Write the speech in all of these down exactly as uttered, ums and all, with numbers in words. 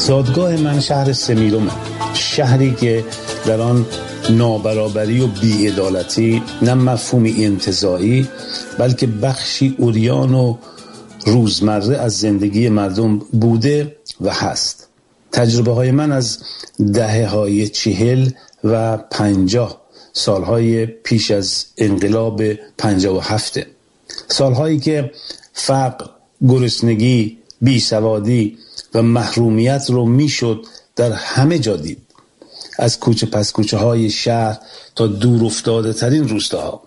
زادگاه من شهر سمیرومه، شهری که در آن نابرابری و بی‌عدالتی نه مفهومی انتزاعی بلکه بخشی عریان و روزمره از زندگی مردم بوده و هست. تجربه های من از دهه های چهل و پنجاه، سالهای پیش از انقلاب پنجاه و هفته، سالهایی که فقر، گرسنگی، بیسوادی و محرومیت رو میشد در همه جا دید، از کوچه پس کوچه های شهر تا دور افتاده ترین روستاها.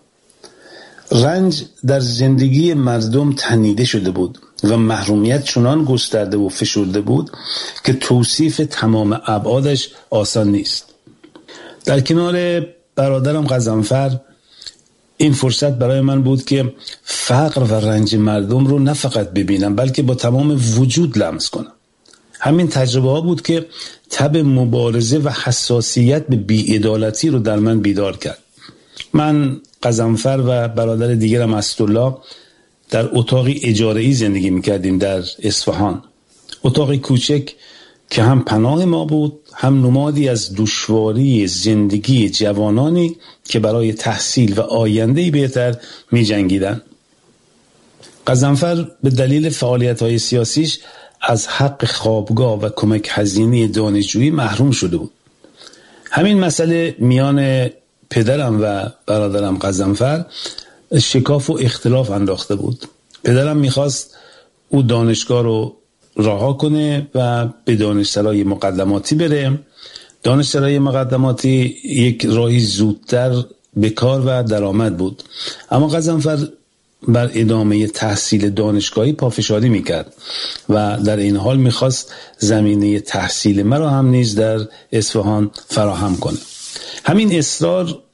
رنج در زندگی مردم تنیده شده بود و محرومیت چنان گسترده و فشرده بود که توصیف تمام ابعادش آسان نیست. در کنار برادرم غضنفر این فرصت برای من بود که فقر و رنج مردم رو نه فقط ببینم بلکه با تمام وجود لمس کنم. همین تجربه ها بود که تب مبارزه و حساسیت به بی‌عدالتی رو در من بیدار کرد. من، غضنفر و برادر دیگرم اسدالله در اتاقی اجاره‌ای زندگی میکردیم در اصفهان. اتاقی کوچک که هم پناه ما بود، هم نمادی از دشواری زندگی جوانانی که برای تحصیل و آینده‌ای بهتر می جنگیدن. غضنفر به دلیل فعالیت‌های سیاسیش از حق خوابگاه و کمک هزینه دانشجویی محروم شده بود. همین مسئله میان پدرم و برادرم غضنفر شکاف و اختلاف انداخته بود. پدرم میخواست او دانشگاه رو رها کنه و به دانشسرای مقدماتی بره. دانشسرای مقدماتی یک راهی زودتر به کار و درآمد بود، اما غضنفر بر ادامه تحصیل دانشگاهی پافشاری میکرد و در این حال میخواست زمینه تحصیل مرا هم نیز در اصفهان فراهم کنه. همین اصرار